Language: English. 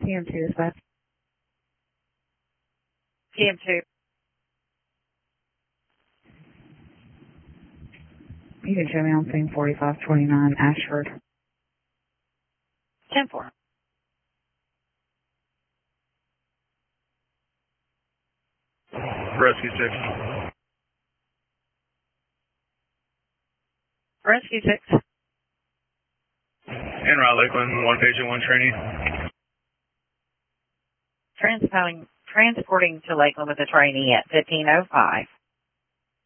TM2 dispatch. TM2. You can show me on scene 4529 Ashford. 10-4. Rescue 6. Rescue 6. En route Lakeland, 1 patient, 1 trainee. Transporting to Lakeland with a trainee at 15:05.